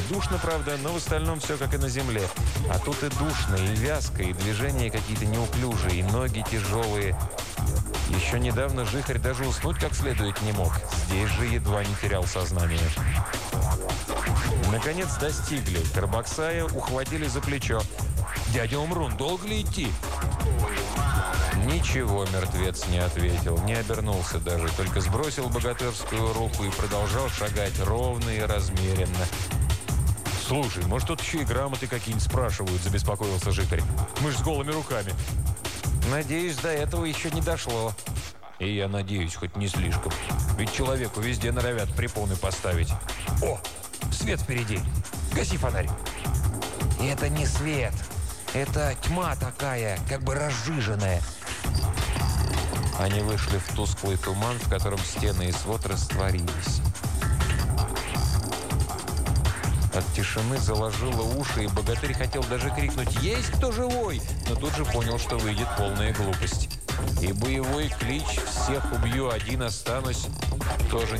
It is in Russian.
Душно, правда, но в остальном все как и на земле. А тут и душно, и вязко, и движения какие-то неуклюжие, и ноги тяжелые. Еще недавно жихарь даже уснуть как следует не мог. Здесь же едва не терял сознание. Наконец достигли. Карбаксая ухватили за плечо. «Дядя Умрун, долго ли идти?» Ничего мертвец не ответил, не обернулся даже, только сбросил богатырскую руку и продолжал шагать ровно и размеренно. «Слушай, может, тут еще и грамоты какие-нибудь спрашивают?» – забеспокоился жихарь. «Мы ж с голыми руками». «Надеюсь, до этого еще не дошло». «И я надеюсь, хоть не слишком. Ведь человеку везде норовят препоны поставить». «О, свет впереди! Гаси фонарь!» «Это не свет. Это тьма такая, как бы разжиженная». Они вышли в тусклый туман, в котором стены и свод растворились. От тишины заложило уши, и богатырь хотел даже крикнуть «Есть кто живой?», но тут же понял, что выйдет полная глупость. И боевой клич «Всех убью, один останусь» тоже